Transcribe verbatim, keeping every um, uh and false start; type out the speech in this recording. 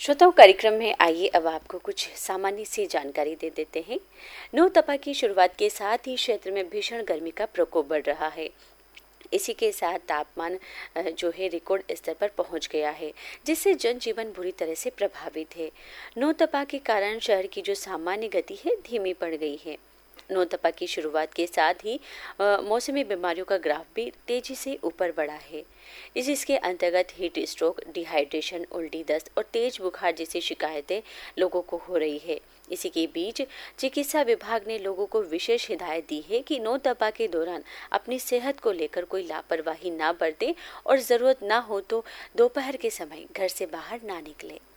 श्रोताओं, कार्यक्रम में आइए अब आपको कुछ सामान्य सी जानकारी दे देते हैं। नौतपा की शुरुआत के साथ ही क्षेत्र में भीषण गर्मी का प्रकोप बढ़ रहा है। इसी के साथ तापमान जो है रिकॉर्ड स्तर पर पहुंच गया है, जिससे जनजीवन बुरी तरह से प्रभावित है। नौतपा के कारण शहर की जो सामान्य गति है धीमी पड़ गई है। नौतपा की शुरुआत के साथ ही मौसमी बीमारियों का ग्राफ भी तेजी से ऊपर बढ़ा है। इस इसके अंतर्गत हीट स्ट्रोक, डिहाइड्रेशन, उल्टी, दस्त और तेज बुखार जैसी शिकायतें लोगों को हो रही है। इसी के बीच चिकित्सा विभाग ने लोगों को विशेष हिदायत दी है कि नौतपा के दौरान अपनी सेहत को लेकर कोई लापरवाही ना बरतें और ज़रूरत ना हो तो दोपहर के समय घर से बाहर ना निकले।